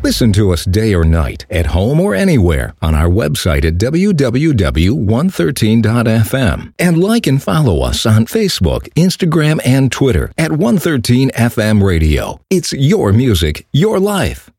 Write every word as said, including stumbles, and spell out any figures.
Listen to us day or night, at home or anywhere, on our website at w w w dot one thirteen dot f m. And like and follow us on Facebook, Instagram, and Twitter at one thirteen F M Radio. It's your music, your life.